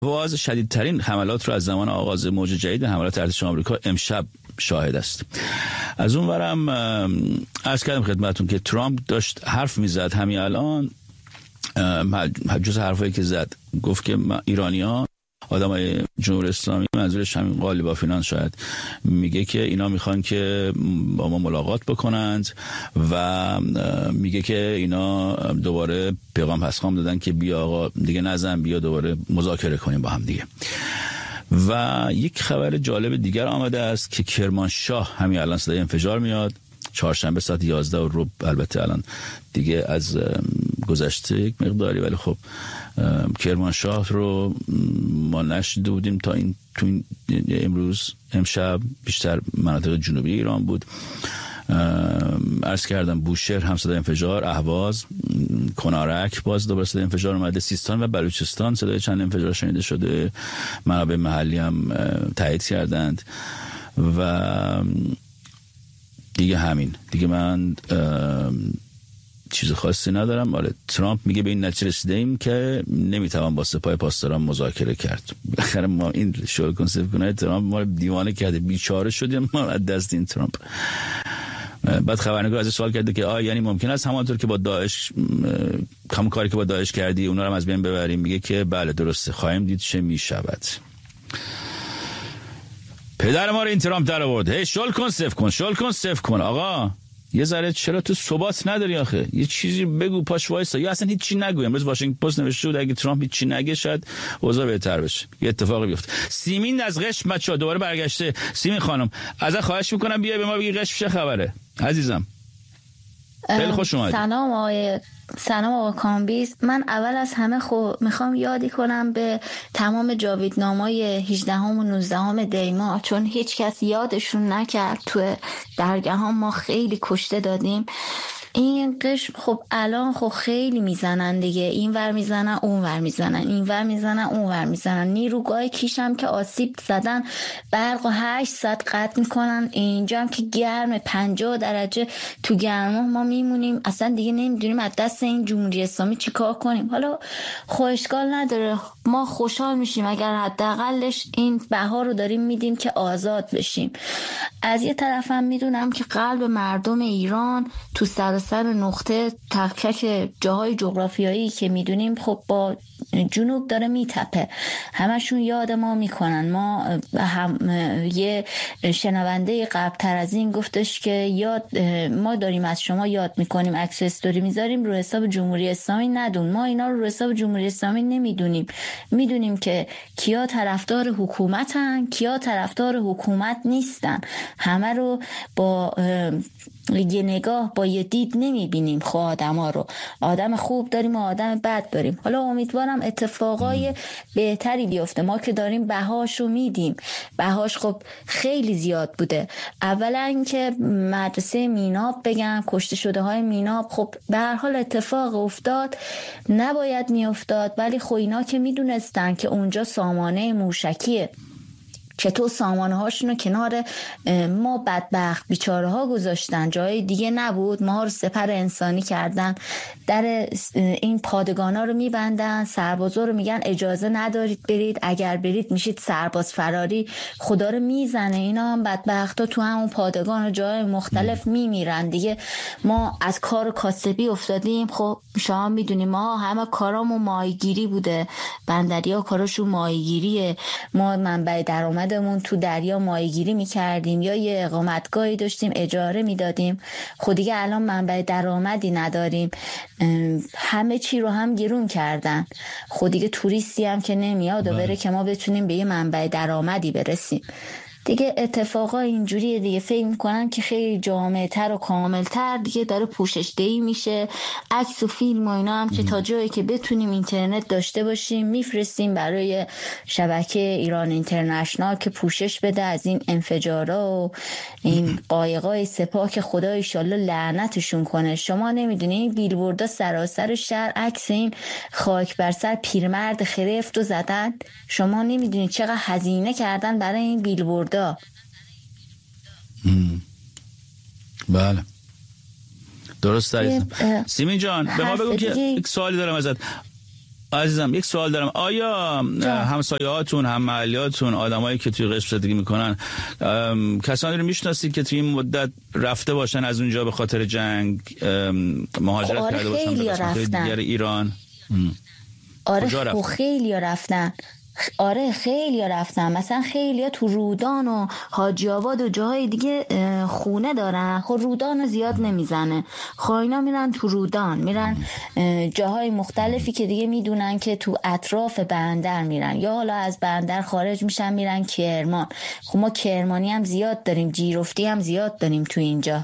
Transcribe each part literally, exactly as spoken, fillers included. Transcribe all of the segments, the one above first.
واز شدیدترین حملات رو از زمان آغاز موج جدید حملات ارتش آمریکا امشب شاهد است. از اون ورم عرض کردم خدمتون که ترامپ داشت حرف میزد همین الان، جز حرفایی که زد گفت که ایرانی‌ها آدمای جمهوری اسلامی، منظورش همین قالیباف فینانس، شاید میگه که اینا میخوان که با ما ملاقات بکنند و میگه که اینا دوباره پیغام پسخام دادن که بیا آقا دیگه نزن، بیا دوباره مذاکره کنیم با هم دیگه. و یک خبر جالب دیگر آمده است که کرمانشاه همین الان صدای انفجار میاد، چهارشنبه ساعت یازده و ربع، البته الان دیگه از گذشته یک مقداری، ولی خب کرمانشاه رو ما نشنیده بودیم تا این تو این امروز. امشب بیشتر مناطق جنوبی ایران بود. عرض کردم بوشهر هم صدای انفجار، اهواز، کنارک باز دوباره صدای انفجار اومده، سیستان و بلوچستان صدای چند انفجار شنیده شده، منابع محلی هم تایید کردند. و دیگه همین دیگه من چیز خاصی ندارم. آره ترامپ میگه به این نتیجه رسیدیم که نمیتوان با سپاه پاسداران مذاکره کرد. بالاخره ما این شو کنسپت کنه ترامپ ما دیوانه کرده، بیچاره شدیم ما از دست این ترامپ. بعد خبرنگار از سوال کرده که آیا یعنی ممکن است همانطور که با داعش همون کاری که با داعش کردی اونا رو از بین ببریم؟ میگه که بله درسته، خواهیم دید چه میشود. پدر ما رو این ترامپ در آورد. هی شل کن صفر کن شل کن صفر کن. آقا یه ذره چرا تو ثبات نداری آخه؟ یه چیزی بگو، پاش وایسا، یا اصلا هیچ چی نگو. امروز واشنگتن پست نوشته بود اگه ترامپ هیچ چی نگه شاید اوضاع بهتر بشه، یه اتفاقی بیفته. سیمین از قشم بچا دوباره برگشته. سیمین خانم ازت خواهش میکنم بیای به ما بگی قشم چه خبره عزیزم. خیلی خوش اومدی. سلام آقای سلام آقا کامبیز. من اول از همه خو میخوام یادی کنم به تمام جاویدنامای هجدهم و نوزدهم دیما، چون هیچ کس یادشون نکرد. تو درگاه ها ما خیلی کشته دادیم. این قشم خب الان خب خیلی میزنن دیگه، این ور میزنن اون ور میزنن، این ور میزنن اون ور میزنن. نیروگاه کیشم که آسیب زدن، برق و هشت ساعت قطع میکنن. اینجا هم که گرم پنجاه درجه، تو گرما ما میمونیم، اصلا دیگه نمیدونیم از دست این جمهوری اسلامی چی کار کنیم. حالا خب اشکال نداره، ما خوشحال میشیم اگر حداقلش این بها رو داریم میدیم که آزاد بشیم. از یه طرفم میدونم که قلب مردم ایران تو سر سر نقطه تک تک جاهای جغرافیایی که میدونیم خب با جنوب داره میتپه. همشون یاد ما میکنن. ما هم یه شنونده قبل تر از این گفتش که یاد ما داریم از شما یاد میکنیم، عکس استوری میذاریم رو حساب جمهوری اسلامی ندون. ما اینا رو رو حساب جمهوری اسلامی نمیدونیم. میدونیم که کیا طرفدار حکومتن، کیا طرفدار حکومت نیستن. همه رو با یه نگاه با یه دید نمیبینیم. خب آدم ها رو آدم خوب داریم و آدم بد داریم. حالا امیدوارم اتفاقای بهتری بیفته. ما که داریم بهاش رو میدیم، بهاش خب خیلی زیاد بوده. اولا که مدرسه میناب بگم، کشته شده های میناب، خب به هر حال اتفاق افتاد، نباید میافتاد، ولی خب اینا که میدونستن که اونجا سامانه موشکیه، چطور سامانه هاشونو کنار ما بدبخت بیچاره ها گذاشتن، جای دیگه نبود، ما رو سپر انسانی کردن، در این پادگانا رو میبندن، سربازا رو میگن اجازه ندارید برید، اگر برید میشید سرباز فراری، خدا رو میزنه. اینا هم بدبخت ها تو همون پادگان و جای مختلف میمیرن دیگه. ما از کار کاسبی افتادیم. خب شما میدونیم ما همه کارامون ماهیگیری بوده، بندری ها کاراشون ماهیگیریه، ما منبع درآمد تو دریا ماهیگیری میکردیم یا یه اقامتگاهی داشتیم اجاره میدادیم. خود دیگه الان منبع درآمدی نداریم، همه چی رو هم گرون کردن. خود دیگه توریستی هم که نمیاد و بره که ما بتونیم به یه منبع درآمدی برسیم. دیگه اتفاقا اینجوریه دیگه. فکر میکنن که خیلی جامع‌تر و کاملتر دیگه داره پوشش دهی میشه. عکس و فیلم و اینا هم که تا جایی که بتونیم اینترنت داشته باشیم میفرستیم برای شبکه ایران اینترنشنال که پوشش بده از این انفجارا و این قایقای سپاه که خدا ایشالله لعنتشون کنه. شما نمیدونی این بیلبوردا سراسر شهر عکس این خاک بر سر پیرمرد خرفت و زدن. شما نمیدونی چقدر هزینه کردن برای این بیلبورد. بله درست عزیزم. سیمین جان به ما بگو که یک سوالی دارم ازت. عزیزم یک سوال دارم، آیا همسایه‌هاتون، هم محلیاتون، آدمایی که توی قشم زندگی میکنن، کسانی رو میشناسی که توی این مدت رفته باشن از اونجا به خاطر جنگ مهاجرت آره کرده باشن به قسمت‌های دیگر ایران؟ آره خب خیلی رفتن. آره خیلی ها رفتن، مثلا خیلی ها تو رودان و حاجی آباد و جاهای دیگه خونه دارن. خب رودان زیاد نمیزنه، خب اینا میرن تو رودان، میرن جاهای مختلفی که دیگه میدونن که تو اطراف بندر میرن، یا حالا از بندر خارج میشن میرن کرمان. خب ما کرمانی هم زیاد داریم، جیرفتی هم زیاد داریم تو اینجا.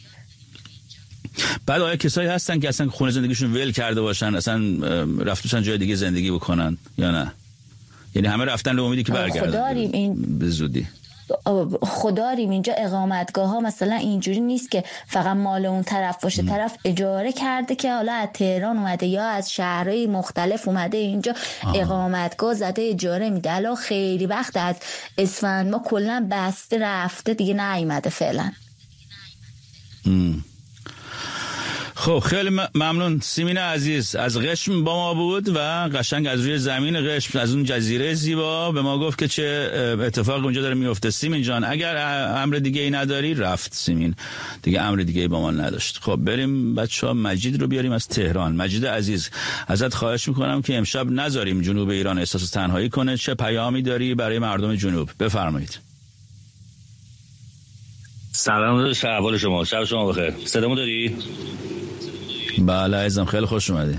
بعد آیا کسایی هستن که اصلا خونه زندگیشون ول کرده باشن، اصلا رفتوشن جای دیگه زندگی بکنن یا نه؟ یعنی همه رفتن به امیدی که برگردن این... به زودی. خداریم اینجا اقامتگاه ها مثلا اینجوری نیست که فقط مال اون طرف باشه. م. طرف اجاره کرده که حالا از تهران اومده یا از شهرهای مختلف اومده اینجا، آه. اقامتگاه زده اجاره میده. الان خیلی وقت از اسفند ما کلا بسته رفته دیگه نیومده فعلا. م. خب خیلی ممنون سیمین عزیز از قشم با ما بود و قشنگ از روی زمین قشم، از اون جزیره زیبا به ما گفت که چه اتفاق اونجا داره میفته. سیمین جان اگر امر دیگه ای نداری، رفت سیمین دیگه، امر دیگه ای با ما نداشت. خب بریم بچه‌ها مجید رو بیاریم از تهران. مجید عزیز ازت خواهش میکنم که امشب نذاریم جنوب ایران احساس تنهایی کنه. چه پیامی داری برای مردم جنوب؟ بفرمایید. سلام، شب احوال شما، شب شما بخیر. صدامو داری؟ بله عزیزم خیلی خوش اومدی.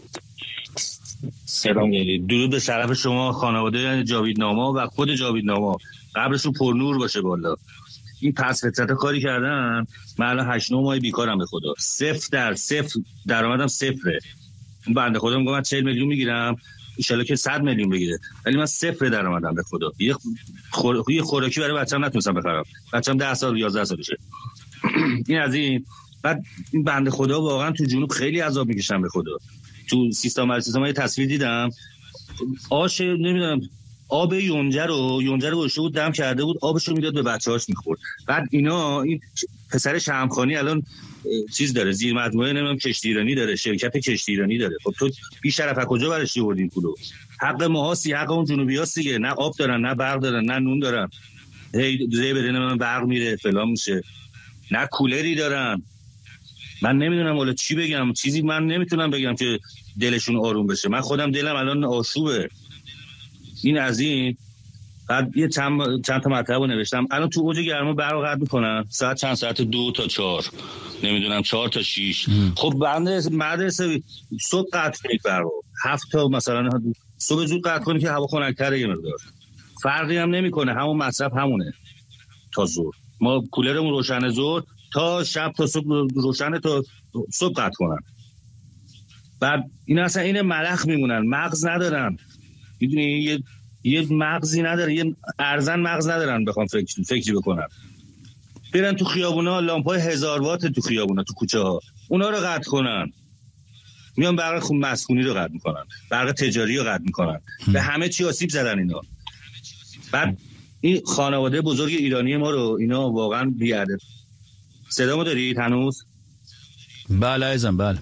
سلام گلی. درود به شرف شما، خانواده جاویدناما و خود جاویدناما، قبرشون پر نور باشه بالا. این پس فطرت کاری کردن، من الان هشت نه ماه بیکارم به خدا، صفر در صفر درآمدم صفره. اون بنده خدا میگه من چهل میلیون میگیرم، ان شاءالله که صد میلیون بگیره، ولی من صفر درآمدم به خدا. یه خور... یه خوراکی برای بچه‌م نتونستم بخرم، بچه‌م ده سال یازده سالشه. این از این. بعد این بنده خدا واقعا تو جنوب خیلی عذاب میکشن به خدا. تو سیستم سیستم یه تصویر دیدم، آش نمیدونم آب یونجه رو یونجه رو گذاشته بود دم کرده بود، آبشو میداد به بچه‌هاش میخورد. بعد اینا این پسر شمخانی الان چیز داره، زیر مجموعه نمیدونم کشتی ایرانی داره، شرکت کشتی ایرانی داره. خب تو بی شرف از کجا برش آوردین پولو؟ حق ماهاست، حق اون جنوبیاست دیگه. نه آب دارن، نه برق دارن، نه نون دارن، هی زی بده نمیدونم برق میره فلان میشه، نه کولری دارن. من نمیدونم والا چی بگم، چیزی من نمیتونم بگم که دلشون آروم بشه. من خودم دلم الان آشوبه. این از این. بعد یه چند چند تا مطلب رو نوشتم. الان تو اوج گرما برق قطع میکنن، ساعت چند؟ ساعت دو تا چهار، نمیدونم چهار تا شیش. خب بنده مدرسه صبح قطع کنید برق، هفت تا مثلا صبح زود قطع کنید که هوا خنک‌تره یه مقدار. فرقی هم نمیکنه، همون مصرف همونه تا ظهر. ما کولرمون روشن ظهر تا شب تا صبح روشنه، تا صبح قطع کنن. بعد این اصلا این ملخ میمونن، مغز ندارن. میدونی یه یه مغزی نداره، یه ارزن مغز ندارن بخوام فکر فکری بکنن. برن تو خیابونا لامپای هزار وات تو خیابونا تو کوچه ها اونا رو قطع کنن، میان برق خون مسکونی رو قطع میکنن، برق تجاری رو قطع میکنن، به همه چی آسیب زدن اینا. بعد این خانواده بزرگ ایرانی ما رو اینا واقعا بی‌ادب. صدامو دارید هنوز؟ بله عزیزم بله.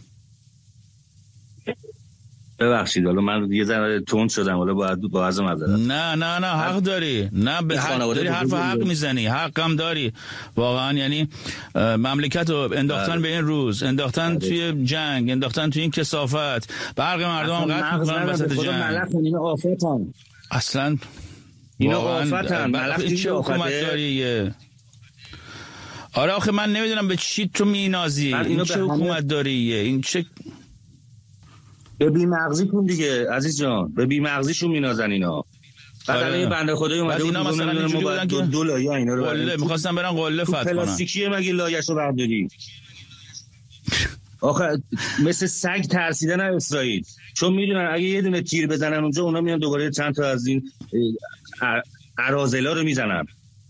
ببخشید حالا من یه ذره تند شدم، حالا باید با عزم معذرت. نه نه نه حق داری، نه به حق داری، حرف حق میزنی، حقم داری واقعا. یعنی مملکت رو انداختن بله. به این روز، انداختن بله. توی جنگ، انداختن توی این کثافت، برق مردم هم قطع میکنن وسط جنگ. ملخ اینا آفتن اصلا، اینا آفتن. ملخ این چه حکومت داریه؟ آره آخه من نمیدونم به چی تو مینازی، این چه حکومت داریه؟ این چه به بی‌مغزی کن دیگه عزیز جان، به بی‌مغزیشون مینازن اینا. بعد الان یه بنده خدای اومده بود مثلا اینجوری بودن که دو لایه اینا رو قله می‌خواستن برن قله فتح کنن. پلاستیکیه مگه لایه‌شو برداری؟ آخه مثل سگ ترسیدن از اسرائیل، چون میدونن اگه یه دونه تیر بزنن اونجا اونا میان دوباره چند تا از این اراذلا رو میزنن.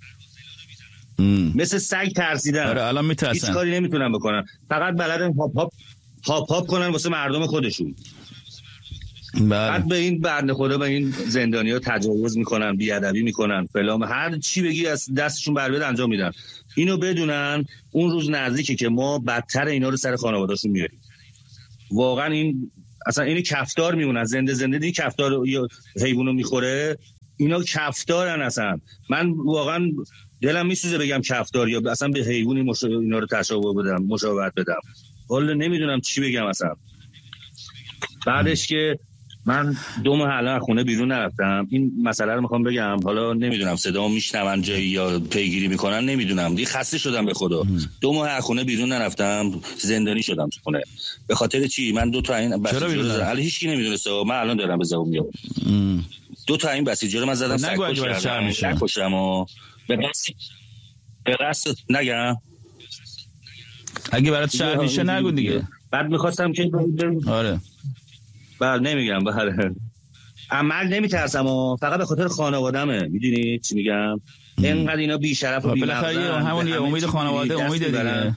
مثل سگ ترسیدن. آره الان میترسن. هیچ کاری نمیتونن بکنن، فقط بلدن هاپ هاپ هاپ هاپ کنن واسه مردم خودشون. بله. بعد به این بنده خدا به این زندانی‌ها تجاوز میکنن، بیادبی میکنن، فلان، هر چی بگی از دستشون بر بیاد انجام میدن. اینو بدونن اون روز نزدیکه که ما بدتر اینا رو سر خانواده‌شون میاریم. واقعا این اصلا اینی کفتار میمونن، زنده زنده دی کفتار یا حیوانو میخوره، اینا کفتارن. اصلا من واقعا دلم میسوزه بگم کفتار یا اصلا به حیوانی مش... اینا رو تشابه بدم، مشابهت بدم، والا نمیدونم چی بگم اصلا. بعدش که من دو ماه الان خونه بیرون نرفتم، این مسئله رو میخوام بگم، حالا نمیدونم صدامو میشنون جایی یا پیگیری میکنن نمیدونم، دیگه خسته شدم به خدا. دو ماه از خونه بیرون نرفتم، زندانی شدم تو خونه. به خاطر چی؟ من دو تا این بسیجی رو الان هیچ کی نمیدونه، من الان دارم به زبون میام. دو تا این بسیجی رو من زدم سگ کشم و به قصد به قصد نگم اگه برات شهر میشه نگو دیگه. بعد میخواستم که آره بله نمیگم، بله عمل نمیترسم و فقط به خاطر خانوادمه، میدونی چی میگم؟ اینقدر اینا بی شرف و بی مغزن، همون یه امید خانواده، امید دیگه.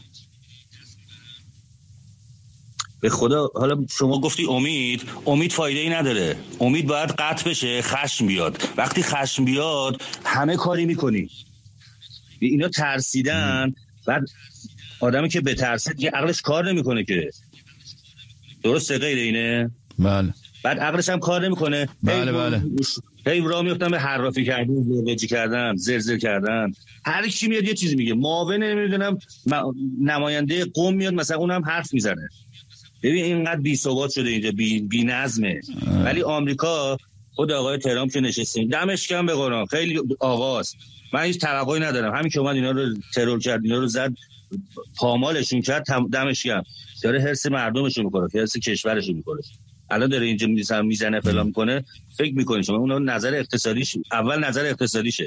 به خدا حالا شما گفتی امید، امید فایده ای نداره، امید باید قطع بشه، خشم بیاد. وقتی خشم بیاد همه کاری میکنی. اینا ترسیدن، بعد آدمی که بترسه دیگه عقلش کار نمیکنه که، درسته غیر اینه؟ بله. بعد عقلش هم کار نمیکنه. بله بله. هی راه میفتن به حرافی کردن، زرزر کردن، زرزر کردن. هر کی میاد یه چیزی میگه. معاون نمیدونم نماینده قوم میاد مثلا اونم حرف میزنه. ببین اینقدر بی ثبات شده اینجا، بی, بی نظمه. ولی آمریکا خود آقای ترامپ که نشستیم دمش گرم به قرآن، خیلی آقاست. من هیچ توقعی ندارم، همین که اومد اینا رو ترور کرد، اینا رو زد پامالشون کرد، دمش گرم. داره حرس مردمشو میکنه، حرس کشورشو میکنه. الان داره اینجا میزنه میزنه فلان میکنه، فکر میکنه شما اون نظر اقتصادیش، اول نظر اقتصادیشه.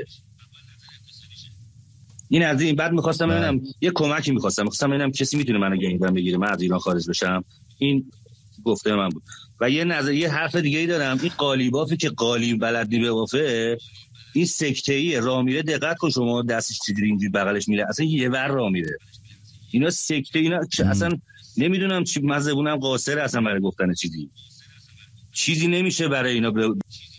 این از این. بعد میخواستم ببینم یه کمکی میخواستم میخواستم ببینم کسی میتونه منو گیرم بگیره، من از ایران خارج بشم. این گفته من بود. و یه نظر یه حرف دیگه ای دارم، این قالیبافی که قالیب بلدی به وافه، این سکته‌ای راه میره، دقت کن شما دستش چجوری اینجوری بغلش میره، اصلا یه ور راه میره. اینا سکته، اینا اصلا نمیدونم چی، من زبونم قاصره اصلا برای گفتن چیزی چیزی نمیشه برای اینا. ب...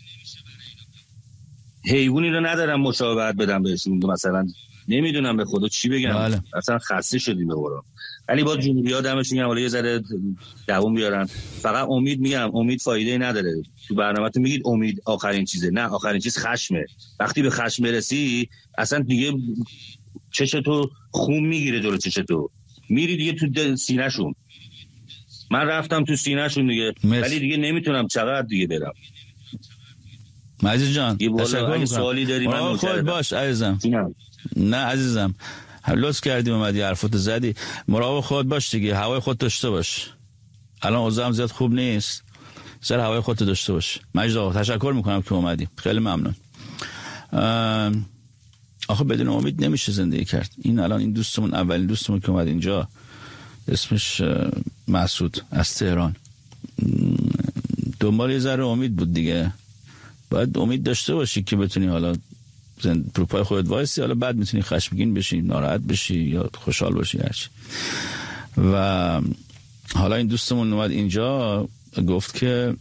حیوانی رو ندارم مشابهت بدم بهشون، مثلا نمیدونم به خدا چی بگم. بله. اصلا خسته شدیم به قرآن. ولی با جمهوری‌ها دمش میگم حالا یه ذره دووم بیارن. فقط امید میگم، امید فایده نداره. تو برنامه‌تون میگید امید آخرین چیزه، نه آخرین چیز خشمه. وقتی به خشم برسی اصلا دیگه چش تو خون میگیره، جلو چش تو میری دیگه تو سینه‌شون. من رفتم تو سینه‌شون دیگه، ولی دیگه نمیتونم چقدر دیگه برم. مجید جان تشکر میکنم. سوالی داری من خود باش عزیزم. نه عزیزم لطف کردی اومدی حرفاتو زدی، مراقب خود باش دیگه، هوای خود داشته باش. الان اوضاعم زیاد خوب نیست، سر هوای خودت داشته باش. مجید آقا تشکر میکنم که اومدی، خیلی ممنون. آخه بدون امید نمیشه زندگی کرد. این الان این دوستمون، اولین دوستمون که اومد اینجا، اسمش مسعود از تهران، دنبال یه ذره امید بود دیگه. باید امید داشته باشی که بتونی حالا زند رو پای خودت وایسی، حالا بعد میتونی خشمگین بشی، ناراحت بشی یا خوشحال باشی هرچی. و حالا این دوستمون اومد اینجا گفت که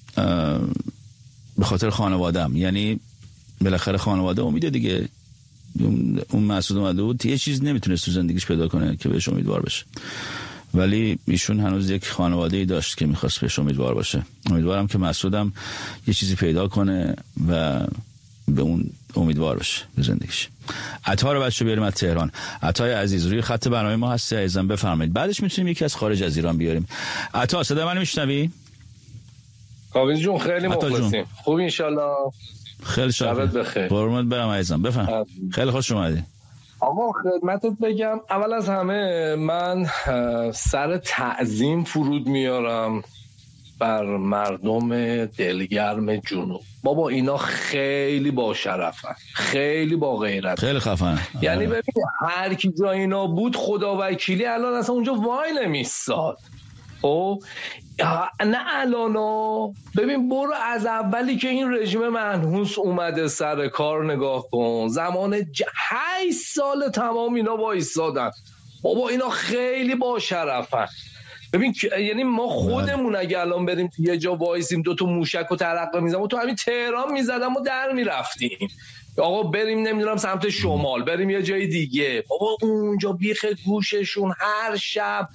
به خاطر خانواده‌ام، یعنی بالاخره خانواده امیده دیگه. اون مسعود اومده بود یه چیز نمیتونست تو زندگیش پیدا کنه که بهش امیدوار بشه، ولی ایشون هنوز یک خانواده‌ای داشت که میخواست بهش امیدوار باشه. امیدوارم که مسعودم یه چیزی پیدا کنه و به اون امیدوار بشه به زندگیش. عطا رو بچه بیاریم از تهران. عطای عزیز روی خط برنامه ما هستی عزیزم، بفرمایید. بعدش میتونیم یکی از خارج از ایران بیاریم. عطا صدا منو میشنوی؟ کاویز جون خیلی مخلصیم. خوب انشالله. خیلی شاد بخیر. قربونت برم عزیزم، بفهم. خیلی خوش اومدی. آقا خدمتت بگم، اول از همه من سر تعظیم فرود میارم بر مردم دلگرم جنوب. بابا اینا خیلی با شرفن، خیلی با غیرت، خیلی خفن. یعنی ببین هر کی جا اینا بود خدا وکیلی الان اصلا اونجا وای نمیستاد. او نه الانا ببین، برو از اولی که این رژیم منحوس اومده سر کار نگاه کن، زمان ج... هشت سال تمام اینا وایسادن. بابا اینا خیلی با شرفن. ببین یعنی ما خودمون اگه الان بریم یه جا وایسیم دو تا موشک و ترقه میزنم و تو همین تهران میزدم و در میرفتیم. آقا بریم نمیدونم سمت شمال، بریم یه جای دیگه، بابا اونجا بیخ گوششون هر شب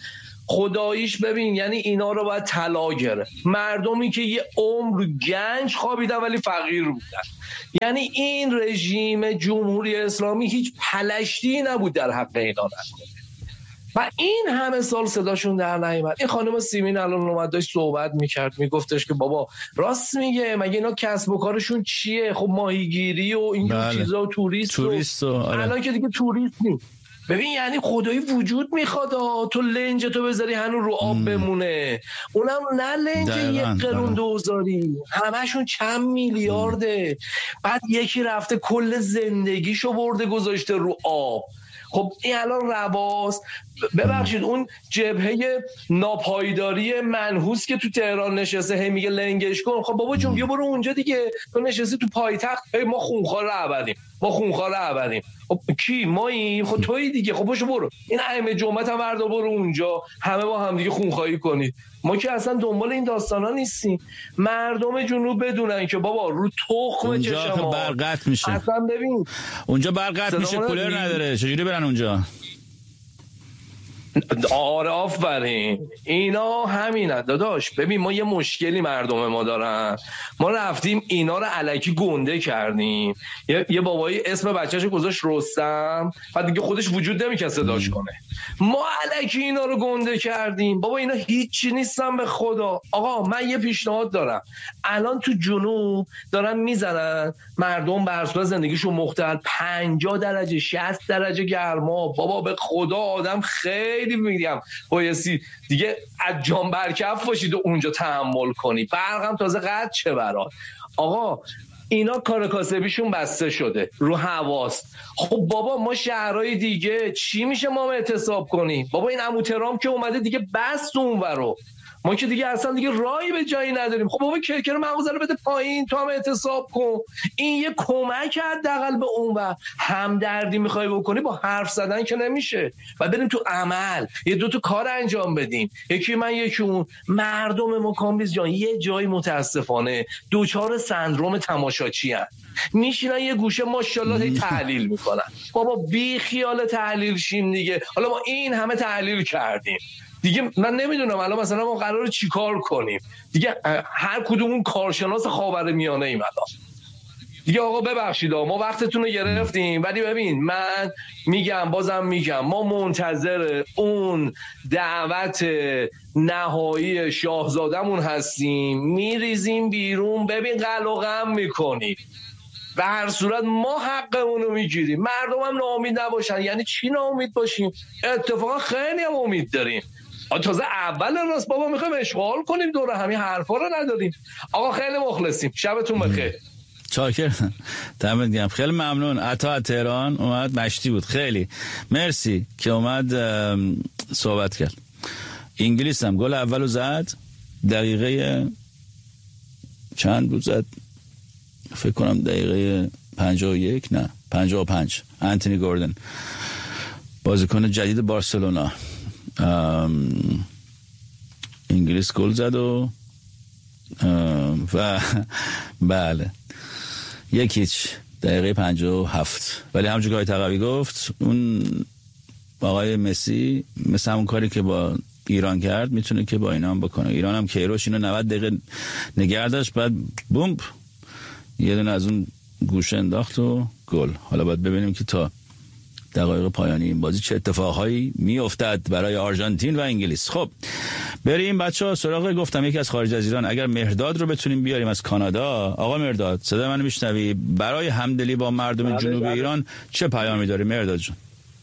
خداییش ببین یعنی اینا رو باید طلا گرفت. مردمی که یه عمر گنج خوابیدن ولی فقیر بودن. یعنی این رژیم جمهوری اسلامی هیچ پلشتی نبود در حق اینا نکنه و این همه سال صداشون در نیامد. این خانم سیمین الان اومد داشت صحبت میکرد میگفتش که بابا راست میگه، مگه اینا کسب و کارشون چیه؟ خب ماهیگیری و این بله. چیزا و توریست, توریست و آره. الان که دیگه توریست نیست. ببین یعنی خدایی وجود میخواد تو لنج تو بذاری هنوز رو آب بمونه، اونم نه لنج یک قرون دوزاری، همشون چند میلیارده. بعد یکی رفته کل زندگیشو برده گذاشته رو آب. خب این الان رواست. ببخشید اون جبهه ناپایداری منحوس که تو تهران نشسته هی میگه لنگش کن. خب بابا جون بیا برو اونجا دیگه، تو نشستی تو پایتخت هی ما خونخوار ابدیم ما خونخوار ابدیم. خب کی ماییم؟ خب تویی دیگه. خب باشو برو این ائمه جمعت هم وردا برو اونجا، همه با هم دیگه خونخواهی کنید. ما که اصلا دنبال این داستانا نیستیم. مردم جنوب بدونن که بابا رو تخم چشم ما برقط میشه. اصلا ببین اونجا برقط میشه، کولر نداره، چجوری برن اونجا؟ آره آفرین، اینا همینه داداش. ببین ما یه مشکلی مردم ما دارن، ما رفتیم اینا رو الکی گنده کردیم. یه, یه بابایی اسم بچه‌شو گذاشت رستم، بعد دیگه خودش وجود نمی‌کنه صداش کنه. ما الکی اینا رو گنده کردیم. بابا اینا هیچی نیستن به خدا. آقا من یه پیشنهاد دارم، الان تو جنوب دارن میزنن مردم بر اساس زندگیشون مختل پنجاه درجه شصت درجه گرما. بابا به خدا آدم خیلی خیلی میگم بایستی دیگه از جان برکف باشید و اونجا تحمل کنی. برقم تازه قد چه برات. آقا اینا کار کاسبیشون بسته شده رو حواست. خب بابا ما شهرهای دیگه چی میشه ما اعتصاب کنیم؟ بابا این عمو ترام که اومده دیگه بس اونورو، ما که دیگه اصلا دیگه راهی به جایی نداریم. خب بابا کرکر مغازه رو بده پایین، تو هم اعتصاب کن. این یه کمک حداقل به اون و همدردی میخوای بکنی، با حرف زدن که نمیشه و بریم تو عمل یه دو تا کار انجام بدیم. یکی من یکی اون. مردم ما کامبیز جان یه جایی متاسفانه دوچار سندروم تماشاچی ان، میشینن یه گوشه ماشاءالله تحلیل میکنن. بابا بی خیال تحلیل شیم دیگه. حالا ما این همه تحلیل کردیم دیگه، من نمیدونم الان مثلا ما قراره چیکار کنیم دیگه. هر کدومون کارشناس خاورمیانه ایم الان دیگه. آقا ببخشید ما وقتتون رو گرفتیم، ولی ببین من میگم بازم میگم ما منتظر اون دعوت نهایی شاهزادمون هستیم، میریزیم بیرون. ببین قلق غم میکنیم، به هر صورت ما حقمون رو میگیریم. مردم هم ناامید نباشن. یعنی چی ناامید باشیم؟ اتفاقا خیلی هم امید داریم. تازه اول راست بابا میخوایم اشغال کنیم دوره همین حرفا رو نداریم. آقا خیلی مخلصیم، شبتون بخیر. چاکر دمت گرم، خیلی ممنون. عطا تهران اومد، مشتی بود، خیلی مرسی که اومد صحبت کرد. انگلیس هم گل اولو زد، دقیقه چند بود زد؟ فکر کنم دقیقه پنجاه و یک نه پنجاه و پنج. انتونی گوردن بازیکن جدید بارسلونا انگلیس گل زد و و بله یک هیچ دقیقه پنجاه و هفت. ولی همونجور که های تقوی گفت اون آقای مسی مثل همون کاری که با ایران کرد میتونه که با اینا هم بکنه. ایران هم کیروش اینو نود دقیقه نگه داشت، بعد بوم یه دونه از اون گوشه انداخت و گل. حالا باید ببینیم که تا دقایق پایانی این بازی چه اتفاقهایی میافتد برای آرژانتین و انگلیس. خب بریم بچه‌ها سراغ، گفتم یکی از خارج از ایران، اگر مهرداد رو بتونیم بیاریم از کانادا. آقا مهرداد صدای منو میشنوی؟ برای همدلی با مردم جنوب ایران چه پیامی داری مهرداد جون؟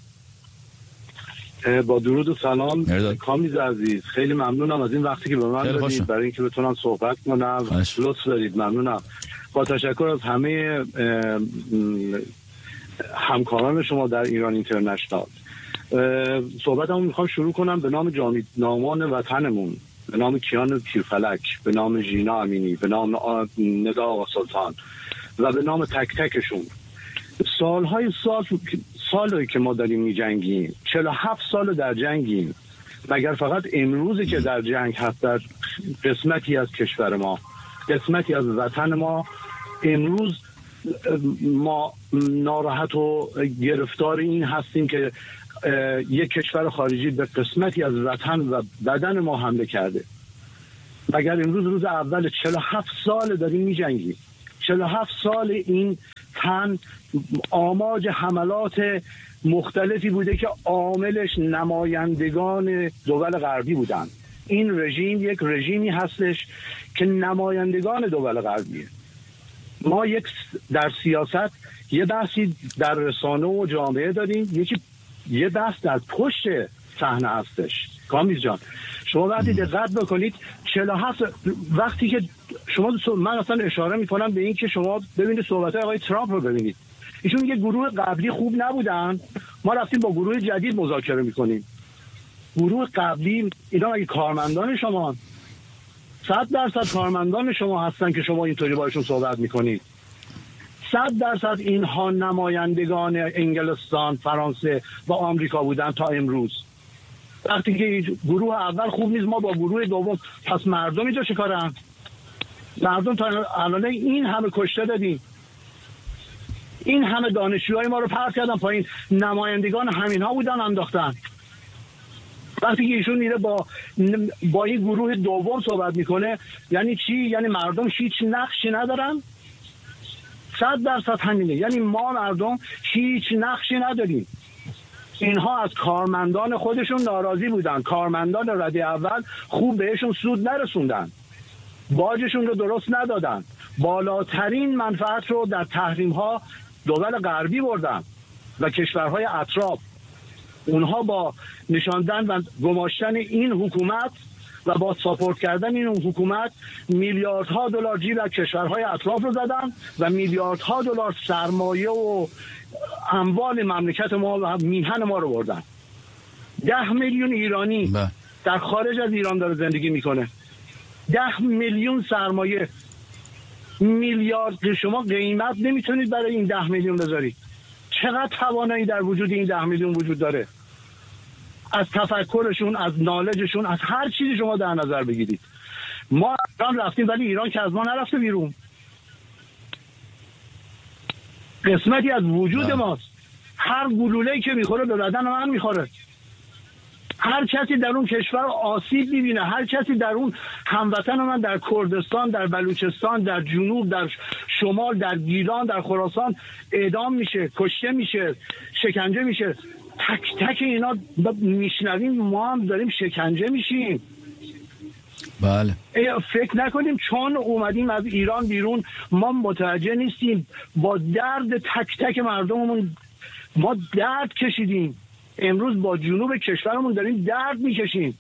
با درود و سلام کامیز عزیز، خیلی ممنونم از این وقتی که به من دادید برای اینکه بتونم صحبت کنم. لطف دارید، ممنونم. با تشکر از همه همکاران شما در ایران اینترنشنال. صحبتمو میخوام شروع کنم به نام جاویدنامان وطنمون، به نام کیان تیرفلک، به نام ژینا امینی، به نام ندا آقا سلطان و به نام تک تکشون. سالهای سال سالی که ما داریم میجنگیم، چهل و هفت سال در جنگیم، مگر فقط امروزی که در جنگ هست در قسمتی از کشور ما، قسمتی از وطن ما. امروز ما ناراحت و گرفتار این هستیم که یک کشور خارجی به قسمتی از وطن و بدن ما حمله کرده، اگر امروز روز اول چهل و هفت سال داریم می‌جنگیم، چهل و هفت سال این تن آماج حملات مختلفی بوده که عاملش نمایندگان دول غربی بودن. این رژیم یک رژیمی هستش که نمایندگان دول غربیه. ما یک در سیاست یه بحثی در رسانه و جامعه داریم، یکی یه بحث در پشت صحنه هستش. کامیز جان شما وقتی دقت بکنید چهل و هفت وقتی که شما من اصلا اشاره میکنم به این که شما ببینید صحبت‌های آقای ترامپ رو ببینید، ایشون میگه گروه قبلی خوب نبودن، ما رفتیم با گروه جدید مذاکره میکنیم. گروه قبلی اینا اگه کارمندان شما صد درصد کارمندان شما هستن که شما اینطوری باشون صحبت میکنید. صد درصد اینها نمایندگان انگلستان، فرانسه و آمریکا بودن تا امروز. وقتی که گروه اول خوب نیست ما با گروه دوم، پس مردم اینجا چه کارن؟ مردم تا الان این همه کشته دادیم، این همه دانشجوهای ما رو پرت کردن پایین، نمایندگان همین ها بودن انداختن. وقتی که ایشون میره با با این گروه دوم صحبت میکنه یعنی چی؟ یعنی مردم هیچ نقشی ندارن؟ صد درصد همینه، یعنی ما مردم هیچ نقشی نداریم. اینها از کارمندان خودشون ناراضی بودن، کارمندان رده اول خوب بهشون سود نرسوندن، باجشون رو درست ندادن، بالاترین منفعت رو در تحریم ها دول غربی بردن و کشورهای اطراف. اونها با نشاندن و گماشتن این حکومت و با ساپورت کردن این حکومت میلیاردها دلار جیب از کشورهای اطراف رو زدن و میلیاردها دلار سرمایه و اموال مملکت ما و میهن ما رو بردن. ده میلیون ایرانی با. در خارج از ایران داره زندگی میکنه. ده میلیون سرمایه، میلیارد. شما قیمت نمیتونید برای این ده میلیون بذارید. چقدر توانایی در وجود این ده میلیون وجود داره؟ از تفکرشون، از نالجشون، از هر چیزی شما در نظر بگیرید. ما ایران رفتیم ولی ایران که از ما نرفته بیرون. قسمتی از وجود ماست. هر گلوله‌ای که میخوره به بدن من میخوره. هر کسی در اون کشور آسیب میبینه، هر کسی در اون هموطن من در کردستان، در بلوچستان، در جنوب، در شمال، در گیلان، در خراسان اعدام میشه، کشته میشه، شکنجه میشه. تک تک اینا میشنویم، ما هم داریم شکنجه میشیم. بله. فکر نکنیم چون اومدیم از ایران بیرون ما متوجه نیستیم. با درد تک تک مردممون ما درد کشیدیم. امروز با جنوب کشورمون داریم درد میکشیم.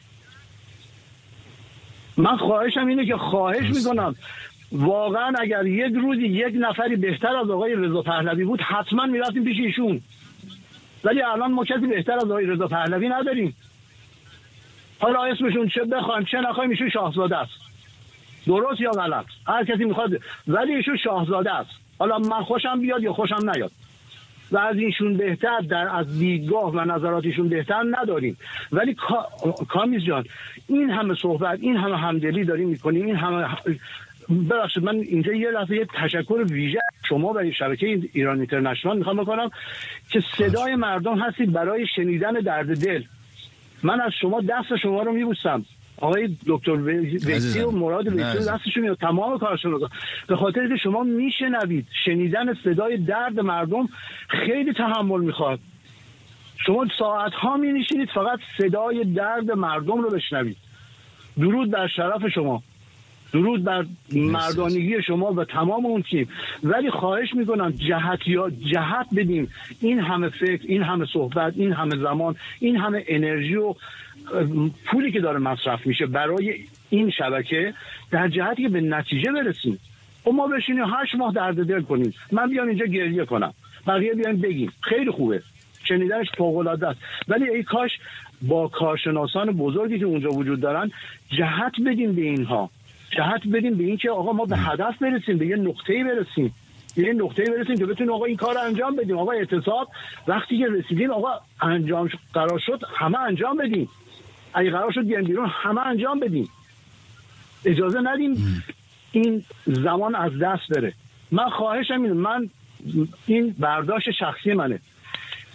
من خواهشم اینه که خواهش میکنم واقعا اگر یک روزی یک نفری بهتر از آقای رضا پهلوی بود حتما میرفتیم پیش ایشون، ولی الان ما کسی بهتر از آقای رضا پهلوی نداریم. حالا اسمشون چه بخوایم چه نخوایم ایشون شاهزاده است، درست یا غلط هر کسی میخواد، ولی ایشون شاهزاده است. حالا من خوشم بیاد یا خوشم نیاد و از اینشون بهتر در از دیدگاه و نظراتشون بهتر نداریم. ولی کامیز جان این همه صحبت، این همه همدلی داریم میکنیم، این همه ببخشید من اینجا یه لحظه یه تشکر ویژه شما و شبکه ایران اینترنشنال میخوام بکنم که صدای مردم هستید برای شنیدن درد دل. من از شما دست شما رو میبوسم، آقای دکتر ویسی و مراد ویسی دستشون میاد، تمام کارشون، به خاطر که شما میشنوید. شنیدن صدای درد مردم خیلی تحمل میخواد. شما ساعت ها می نشینید فقط صدای درد مردم رو بشنوید. درود بر شرف شما، درود بر مردانگی شما و تمام اون تیم. ولی خواهش میکنم جهت یا جهت بدیم. این همه فکر، این همه صحبت، این همه زمان، این همه انرژی و پولی که داره مصرف میشه برای این شبکه در جهتی که به نتیجه برسیم. و ما بشینیم هشت ماه درد دل کنیم، من بیام اینجا گریه کنم، بقیه بیان بگیم، خیلی خوبه، شنیدنش فوق‌العاده است. ولی ای کاش با کارشناسان بزرگی که اونجا وجود دارن جهت بدیم به اینها، جهت بدیم به این که آقا ما به هدف برسیم، به یه نقطه‌ای برسیم، به یه نقطه‌ای برسیم که بتونیم آقا این کار رو انجام بدیم. آقا اعتصاب وقتی که رسیدیم آقا انجام قرار شد همه انجام بدیم، اگه قرار شد بیان بیرون همه انجام بدیم، اجازه ندیم این زمان از دست بره. من خواهشم اینه، من این برداشت شخصی منه،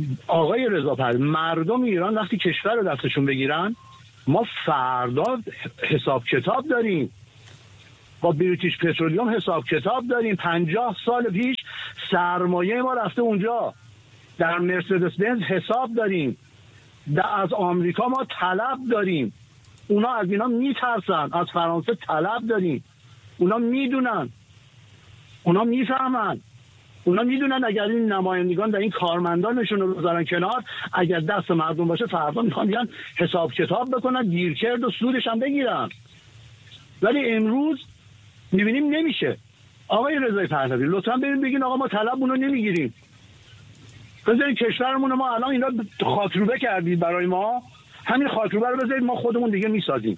آقای رضا پهلوی، مردم ایران وقتی کشور رو دستشون بگیرن، ما فردا حساب کتاب داریم، با بریتیش پترولیوم حساب کتاب داریم. پنجاه سال پیش سرمایه ما رفته اونجا، در مرسدس بنز حساب داریم، از آمریکا ما طلب داریم، اونا از اینا میترسن. از فرانسه طلب داریم، اونا میدونن، اونا میفهمن، اونا میدونن اگر این نمایندگان در این کارمندانشون رو بذارن کنار، اگر دست مردم باشه فردا میخوان بیان حساب کتاب بکنن، دیرکرد و سودش هم بگیرن. ولی امروز میبینیم نمیشه. آقای رضای پهلوی لطفا بریم بگین آقا ما طلبمون رو نمیگیریم، بذارید کشورمون رو، ما الان اینا خاطروبه کردید برای ما، همین خاطروبه رو بذارید ما خودمون دیگه میسازیم،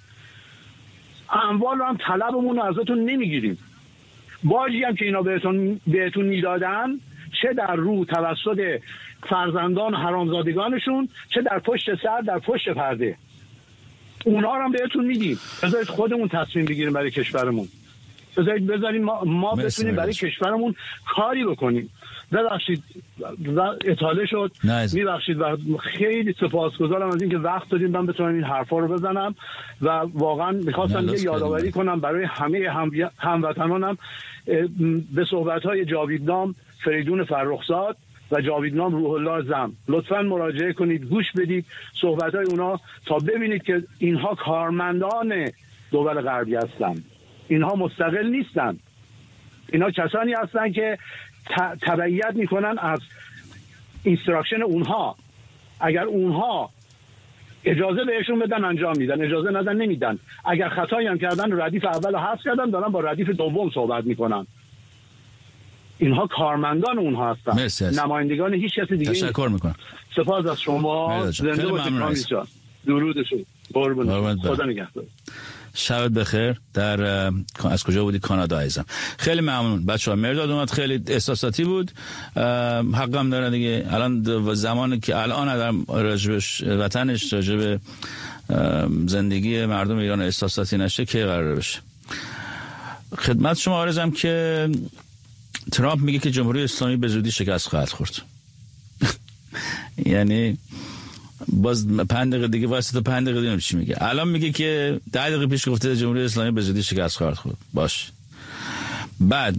اموال رو هم طلبمون رو ازتون نمیگیریم. باجی هم که اینا بهتون بهتون میدادن، چه در رو توسط فرزندان حرامزادگانشون، چه در پشت سر، در پشت پرده، اونا رو هم بهتون میدیم. بذارید خودمون تصمیم بگیریم برای کشورمون، بذارید بذاریم ما, ما بتونیم برای کشورمون کاری بکنیم. ببخشید اطاله شد، میبخشید و خیلی سپاسگزارم از اینکه وقت دادین من بتونم این حرفا رو بزنم و واقعا میخواستم یه یادآوری کنم برای همه هم هموطنانم به صحبت‌های جاویدنام فریدون فرخزاد و جاویدنام روح الله زم. لطفاً مراجعه کنید، گوش بدید صحبت‌های اونا تا ببینید که اینها کارمندان دول غربی هستن، اینها مستقل نیستن، اینها کسانی هستن که تبعیت میکنن از اینستراکشن اونها. اگر اونها اجازه بهشون بدن انجام میدن، اجازه ندن نمیدن. اگر خطایی هم کردن ردیف اول حذف کردن، دارن با ردیف دوم صحبت میکنن. اینها کارمندان اونها هستن، نمایندگان هیچ کسی دیگه. تشکر میکنم. سپاس از شما. زنده باشید. درودشون. قربون. خدا نگهدار. شبت بخیر. در از کجا بودی؟ کانادا عزیزم. خیلی ممنون بچه‌ها. مرداد اومد، خیلی احساساتی بود. حقم داره دیگه. الان زمانی که الان آدم راجبش وطنش، راجب زندگی مردم ایران احساساتی نشه که قرار بشه. خدمت شما عرضم که ترامپ میگه که جمهوری اسلامی به زودی شکست خواهد خورد. یعنی باز پنج دقیقه دیگه واسه تا پنج دقیقه دیگه چی میگه. الان میگه که ده دقیقه پیش گفته جمهوری اسلامی به زودی شکست خواهد خورد. باش. بعد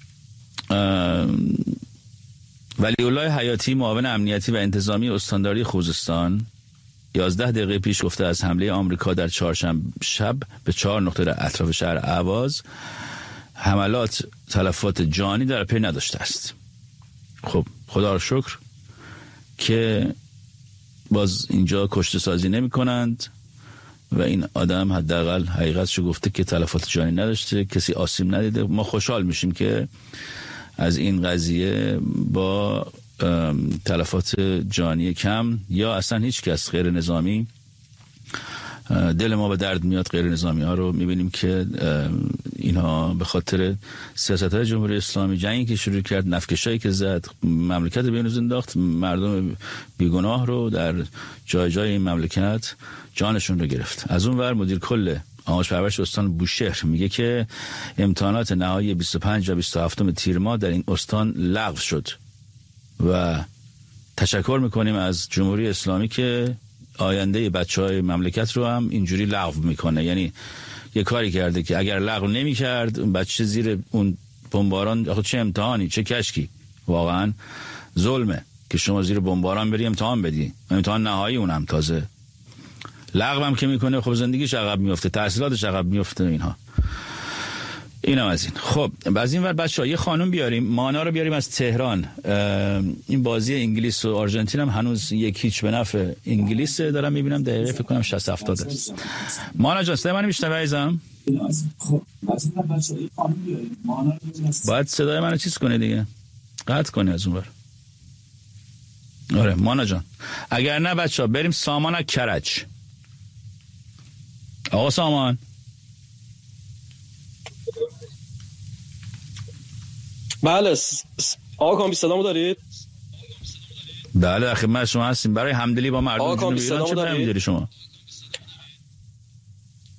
ولی الله حیاتی، معاون امنیتی و انتظامی استانداری خوزستان، یازده دقیقه پیش گفته از حمله آمریکا در چهارشنبه شب به چهار نقطه در اطراف شهر اهواز حملات تلفات جانی در پی نداشته است. خب خدا رو شکر که باز اینجا کشته سازی نمی کنند و این آدم حداقل حقیقتشو گفته که تلفات جانی نداشته، کسی آسیب ندیده. ما خوشحال میشیم که از این قضیه با تلفات جانی کم یا اصلا هیچ کس غیر نظامی، دل ما به درد میاد. غیر نظامی ها رو میبینیم که اینها به خاطر سیاست های جمهوری اسلامی، جنگی که شروع کرد، نفکشایی که زد، مملکت بینوز انداخت، مردم بیگناه رو در جای جای این مملکت جانشون رو گرفت. از اون ور مدیر کل آموزش پرورش استان بوشهر میگه که امتحانات نهایی بیست و پنج و بیست و هفت تیر ماه در این استان لغو شد و تشکر میکنیم از جمهوری اسلامی که آینده بچهای مملکت رو هم اینجوری لغو میکنه. یعنی یه کاری کرده که اگر لغو نمیکرد بچه زیر اون بمباران، آخه چه امتحانی، چه کشکی، واقعا ظلمه که شما زیر بمباران بری امتحان بدی، امتحان نهایی اونم تازه لغو هم که میکنه. خب زندگیش عقب میفته، تحصیلاتش عقب میفته. اینها اینم از این. خب از این ور بچه‌ها یه خانم بیاریم، مانا رو بیاریم از تهران. این بازی انگلیس و آرژانتین هم هنوز یک هیچ به نفع انگلیس دارم میبینم، دقیقه فکر کنم شصت هفتاد است. مانا جان صدای منو میشنوی عزیزم؟ باید صدای منو چیز کنه دیگه، قطع کنی از اون ور. آره مانا جان. اگر نه بچه‌ها بریم سامان کرج. آقا سامان. بله آقا کامبیز صدامو دارید؟ بله در خدمت شما هستیم. برای همدلی با مردم جنوب ایران چه پیامی داری شما؟